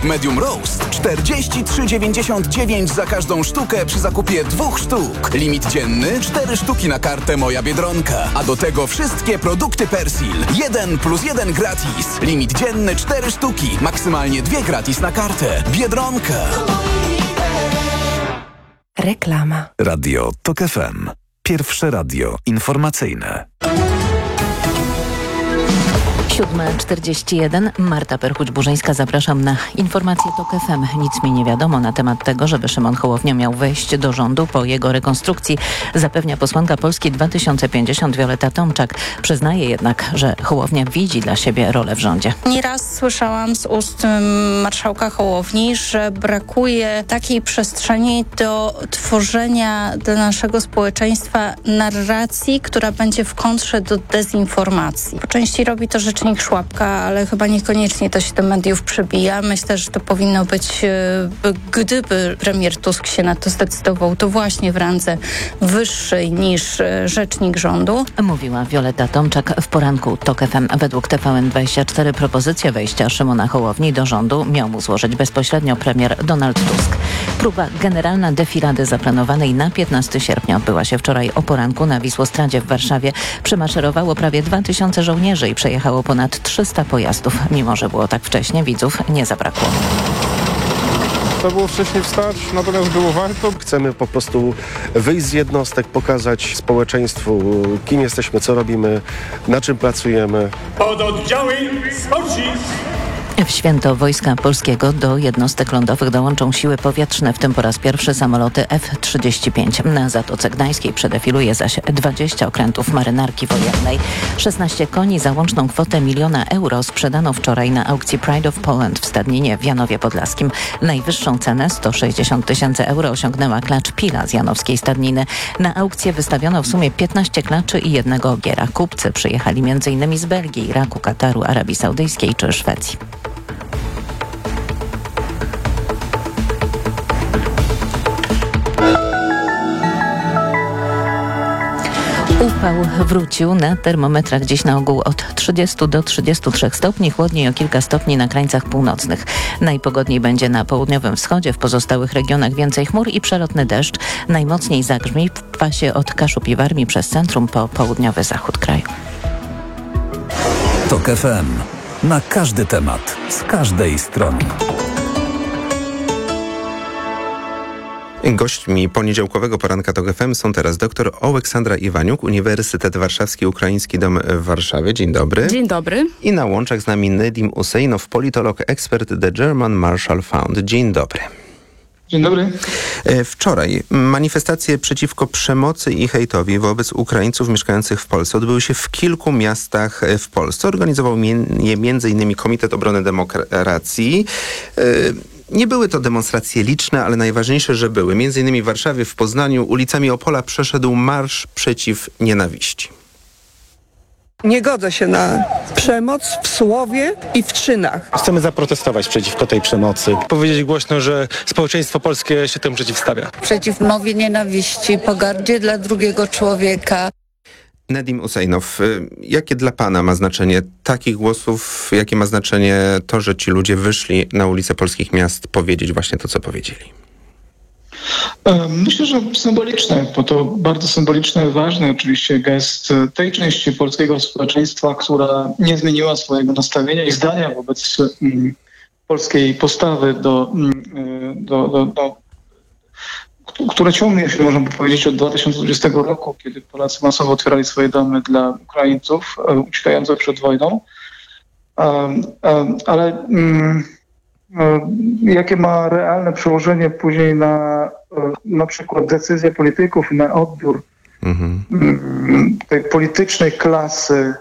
Medium roast 43,99 za każdą sztukę przy zakupie 2 sztuk. Limit dzienny 4 sztuki na kartę Moja Biedronka. A do tego wszystkie produkty Persil. 1+1 gratis. Limit dzienny 4 sztuki. Maksymalnie 2 gratis na kartę. Biedronka. Reklama. Radio TOK FM. Pierwsze radio informacyjne. 7:41. Marta Perchuć-Burzyńska, zapraszam na informację TOK FM. Nic mi nie wiadomo na temat tego, żeby Szymon Hołownia miał wejść do rządu po jego rekonstrukcji, zapewnia posłanka Polski 2050 Wioleta Tomczak. Przyznaje jednak, że Hołownia widzi dla siebie rolę w rządzie. Nieraz słyszałam z ust marszałka Hołowni, że brakuje takiej przestrzeni do tworzenia dla naszego społeczeństwa narracji, która będzie w kontrze do dezinformacji. Po części robi to rzecznik Szłapka, ale chyba niekoniecznie to się do mediów przebija. Myślę, że to powinno być, gdyby premier Tusk się na to zdecydował, to właśnie w randze wyższej niż rzecznik rządu. Mówiła Wioleta Tomczak w poranku TOK FM. Według TVN24 propozycję wejścia Szymona Hołowni do rządu miał mu złożyć bezpośrednio premier Donald Tusk. Próba generalna defilady zaplanowanej na 15 sierpnia odbyła się wczoraj o poranku na Wisłostradzie w Warszawie. Przemaszerowało prawie 2000 żołnierzy i przejechało ponad 300 pojazdów. Mimo że było tak wcześnie, widzów nie zabrakło. To było wcześniej wstać, natomiast było warto. Chcemy po prostu wyjść z jednostek, pokazać społeczeństwu, kim jesteśmy, co robimy, na czym pracujemy. Pododdziały sporci! W święto Wojska Polskiego do jednostek lądowych dołączą siły powietrzne, w tym po raz pierwszy samoloty F-35. Na Zatoce Gdańskiej przedefiluje zaś 20 okrętów marynarki wojennej. 16 koni za łączną kwotę 1 000 000 euro sprzedano wczoraj na aukcji Pride of Poland w Stadninie w Janowie Podlaskim. Najwyższą cenę 160 000 euro osiągnęła klacz Pila z janowskiej Stadniny. Na aukcję wystawiono w sumie 15 klaczy i 1 ogiera. Kupcy przyjechali m.in. z Belgii, Iraku, Kataru, Arabii Saudyjskiej czy Szwecji. Upał wrócił. Na termometrach dziś na ogół od 30 do 33 stopni, chłodniej o kilka stopni na krańcach północnych. Najpogodniej będzie na południowym wschodzie, w pozostałych regionach więcej chmur i przelotny deszcz. Najmocniej zagrzmi w pasie od Kaszub i Warmii przez centrum po południowy zachód kraju. TOK FM. Na każdy temat, z każdej strony. Gośćmi poniedziałkowego poranka TOK FM są teraz dr Oleksandra Iwaniuk, Uniwersytet Warszawski, Ukraiński Dom w Warszawie. Dzień dobry. Dzień dobry. I na łączach z nami Nedim Useinow, politolog, ekspert The German Marshall Fund. Dzień dobry. Dzień dobry. Wczoraj manifestacje przeciwko przemocy i hejtowi wobec Ukraińców mieszkających w Polsce odbyły się w kilku miastach w Polsce. Organizował je m.in. Komitet Obrony Demokracji. Nie były to demonstracje liczne, ale najważniejsze, że były. Między innymi w Warszawie, w Poznaniu, ulicami Opola przeszedł marsz przeciw nienawiści. Nie godzę się na przemoc w słowie i w czynach. Chcemy zaprotestować przeciwko tej przemocy. Powiedzieć głośno, że społeczeństwo polskie się temu przeciwstawia. Przeciw mowie nienawiści, pogardzie dla drugiego człowieka. Nedim Useinow, jakie dla pana ma znaczenie takich głosów, jakie ma znaczenie to, że ci ludzie wyszli na ulice polskich miast powiedzieć właśnie to, co powiedzieli? Myślę, że symboliczne, bo to bardzo symboliczny, ważny oczywiście gest tej części polskiego społeczeństwa, która nie zmieniła swojego nastawienia i zdania wobec polskiej postawy które ciągnie się, można powiedzieć, od 2020 roku, kiedy Polacy masowo otwierali swoje domy dla Ukraińców uciekających przed wojną. Ale jakie ma realne przełożenie później na przykład decyzje polityków, na odbiór tej politycznej klasy,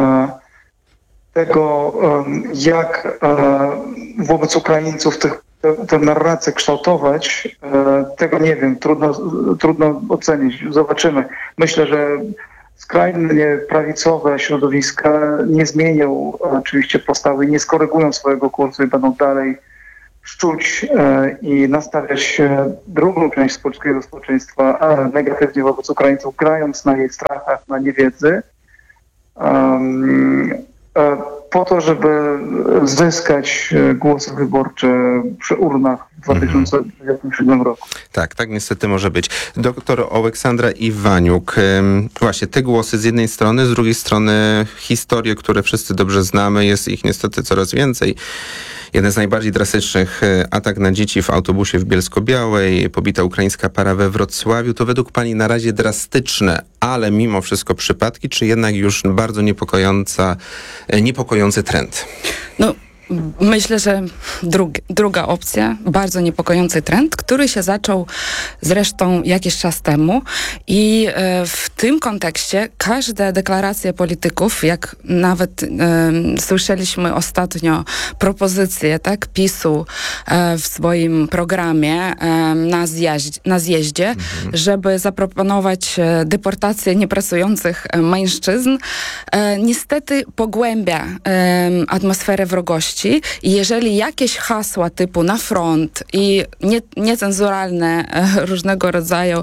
tego, jak wobec Ukraińców tę narrację kształtować, tego nie wiem, trudno ocenić. Zobaczymy. Myślę, że skrajnie prawicowe środowiska nie zmienią oczywiście postawy, nie skorygują swojego kursu i będą dalej szczuć i nastawiać drugą część polskiego społeczeństwa negatywnie wobec Ukraińców, grając na jej strachach, na niewiedzy. po to, żeby zyskać głosy wyborcze przy urnach w 2027 roku. Tak niestety może być. Doktor Oleksandra Iwaniuk, właśnie te głosy z jednej strony, z drugiej strony historie, które wszyscy dobrze znamy, jest ich niestety coraz więcej. Jeden z najbardziej drastycznych, atak na dzieci w autobusie w Bielsko-Białej, pobita ukraińska para we Wrocławiu, to według pani na razie drastyczne, ale mimo wszystko przypadki, czy jednak już bardzo niepokojący trend? No, myślę, że druga opcja, bardzo niepokojący trend, który się zaczął zresztą jakiś czas temu i w tym kontekście każda deklaracja polityków, jak nawet słyszeliśmy ostatnio propozycję PiS-u w swoim programie na zjeździe, żeby zaproponować deportację niepracujących mężczyzn, niestety pogłębia atmosferę wrogości. I jeżeli jakieś hasła typu na front i niecenzuralne różnego rodzaju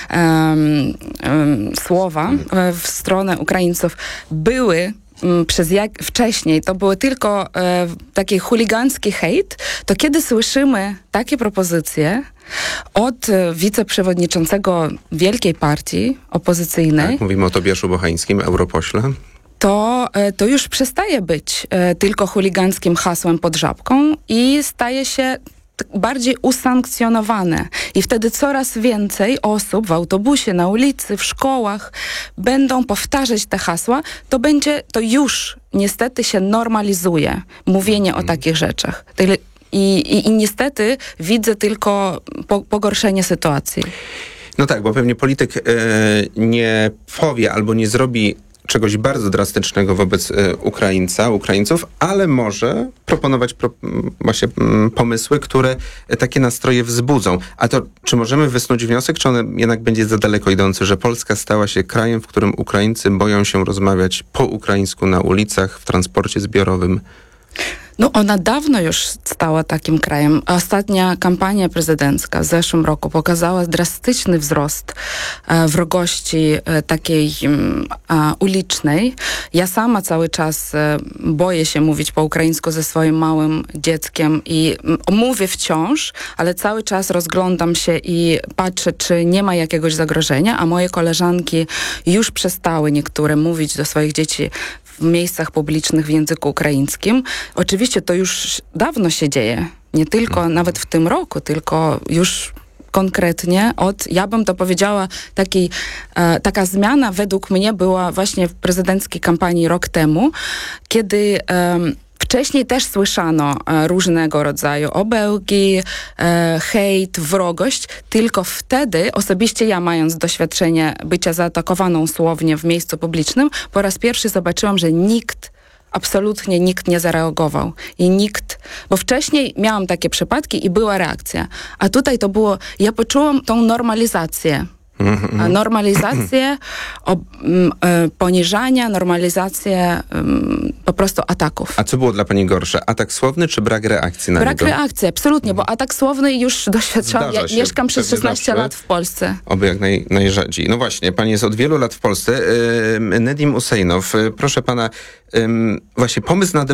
słowa w stronę Ukraińców były wcześniej, to były tylko taki chuligancki hejt, to kiedy słyszymy takie propozycje od wiceprzewodniczącego wielkiej partii opozycyjnej... Tak, mówimy o Tobiaszu Bochańskim, europośle. To już przestaje być tylko chuliganckim hasłem pod żabką i staje się bardziej usankcjonowane. I wtedy coraz więcej osób w autobusie, na ulicy, w szkołach będą powtarzać te hasła. To już niestety się normalizuje mówienie o takich rzeczach. I niestety widzę tylko pogorszenie sytuacji. No tak, bo pewnie polityk nie powie albo nie zrobi czegoś bardzo drastycznego wobec Ukraińców, ale może proponować właśnie pomysły, które takie nastroje wzbudzą. A to czy możemy wysnuć wniosek, czy on jednak będzie za daleko idący, że Polska stała się krajem, w którym Ukraińcy boją się rozmawiać po ukraińsku na ulicach, w transporcie zbiorowym? No ona dawno już stała takim krajem. Ostatnia kampania prezydencka w zeszłym roku pokazała drastyczny wzrost wrogości takiej ulicznej. Ja sama cały czas boję się mówić po ukraińsku ze swoim małym dzieckiem i mówię wciąż, ale cały czas rozglądam się i patrzę, czy nie ma jakiegoś zagrożenia, a moje koleżanki już przestały niektóre mówić do swoich dzieci w miejscach publicznych w języku ukraińskim. Oczywiście to już dawno się dzieje. Nie tylko nawet w tym roku, tylko już konkretnie ja bym to powiedziała, taka zmiana według mnie była właśnie w prezydenckiej kampanii rok temu, kiedy wcześniej też słyszano różnego rodzaju obelgi, hejt, wrogość, tylko wtedy, osobiście ja mając doświadczenie bycia zaatakowaną słownie w miejscu publicznym, po raz pierwszy zobaczyłam, że absolutnie nikt nie zareagował. Bo wcześniej miałam takie przypadki i była reakcja. A tutaj to było, ja poczułam tą normalizację. Normalizację poniżania, normalizację po prostu ataków. A co było dla pani gorsze? Atak słowny czy brak reakcji na niego? Brak reakcji, absolutnie, bo atak słowny już doświadczałam. Ja mieszkam przez 16 lat w Polsce. Oby jak najrzadziej. No właśnie, pani jest od wielu lat w Polsce. Nedim Usejnow, proszę pana, właśnie pomysł na